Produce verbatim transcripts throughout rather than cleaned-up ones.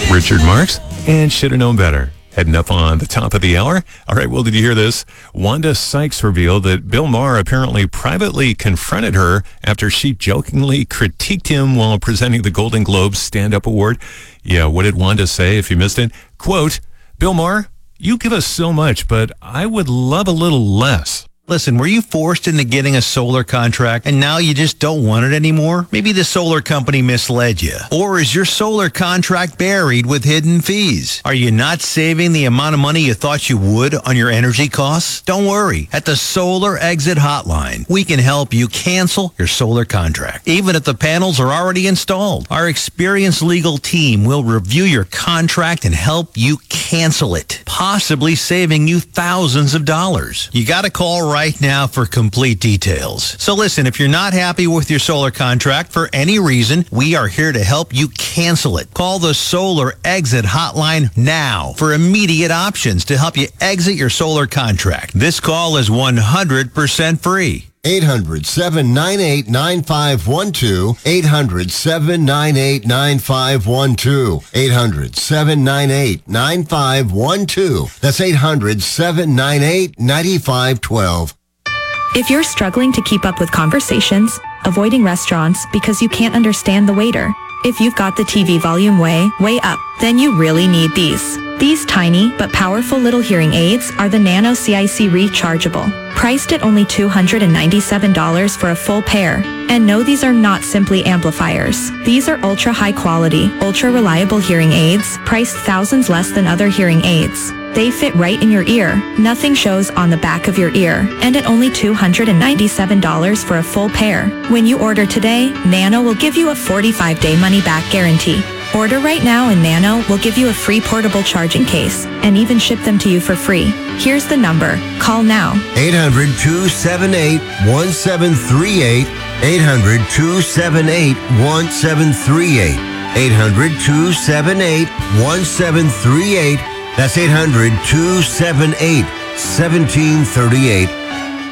Richard Marks, and should have known better. Heading up on the top of the hour. All right, well, did you hear this? Wanda Sykes revealed that Bill Maher apparently privately confronted her after she jokingly critiqued him while presenting the Golden Globes Stand-Up Award. Yeah, what did Wanda say if you missed it? Quote, Bill Maher, you give us so much, but I would love a little less. Listen, were you forced into getting a solar contract and now you just don't want it anymore? Maybe the solar company misled you. Or is your solar contract buried with hidden fees? Are you not saving the amount of money you thought you would on your energy costs? Don't worry. At the Solar Exit Hotline, we can help you cancel your solar contract, even if the panels are already installed. Our experienced legal team will review your contract and help you cancel it, possibly saving you thousands of dollars. You got to call right right now for complete details. So listen, if you're not happy with your solar contract for any reason, we are here to help you cancel it. Call the Solar Exit Hotline now for immediate options to help you exit your solar contract. This call is one hundred percent free. eight hundred, seven nine eight, nine five one two. eight hundred, seven nine eight, nine five one two. eight hundred, seven nine eight, nine five one two. That's eight hundred, seven nine eight, nine five one two. If you're struggling to keep up with conversations, avoiding restaurants because you can't understand the waiter, if you've got the T V volume way, way up, then you really need these. These tiny but powerful little hearing aids are the Nano C I C Rechargeable, priced at only two hundred ninety-seven dollars for a full pair. And no, these are not simply amplifiers. These are ultra high quality, ultra reliable hearing aids, priced thousands less than other hearing aids. They fit right in your ear, nothing shows on the back of your ear, and at only two hundred ninety-seven dollars for a full pair. When you order today, Nano will give you a forty-five day money-back guarantee. Order right now and Nano will give you a free portable charging case and even ship them to you for free. Here's the number. Call now. eight hundred, two seven eight, one seven three eight. eight hundred, two seven eight, one seven three eight. eight hundred, two seven eight, one seven three eight. That's eight hundred, two seven eight, one seven three eight.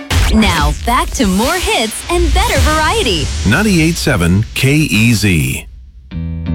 Now, back to more hits and better variety. ninety-eight point seven K E Z.